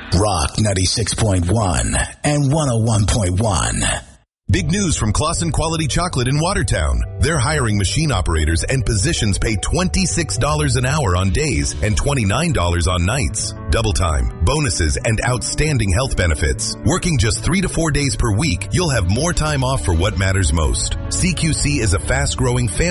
Rock 96.1 and 101.1. Big news from Claussen Quality Chocolate in Watertown. They're hiring machine operators and positions pay $26 an hour on days and $29 on nights. Double time, bonuses, and outstanding health benefits. Working just 3 to 4 days per week, you'll have more time off for what matters most. CQC is a fast-growing family